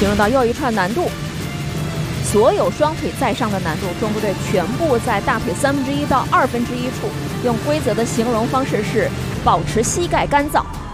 进入到又一串难度，所有双腿在上的难度，中国队全部在大腿1/3到1/2处。用规则的形容方式是保持膝盖干燥。